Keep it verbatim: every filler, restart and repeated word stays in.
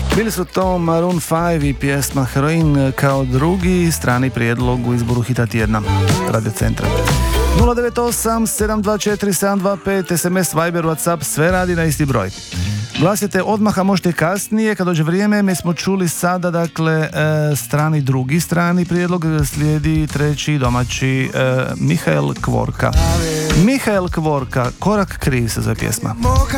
Bili su to Maroon five i pjesma Heroin kao drugi strani prijedlog u izboru hita tjedna Radio Centra. nula devet osam sedam dva četiri sedam dva pet, es em es, Viber, Whatsapp, sve radi na isti broj. Glasite odmah, a možete kasnije kad dođe vrijeme. Mi smo čuli sada, dakle, e, strani drugi strani prijedlog, slijedi treći domaći, e, Mihael Kvorka. Mihael Kvorka, Korak kriv se zove pjesma.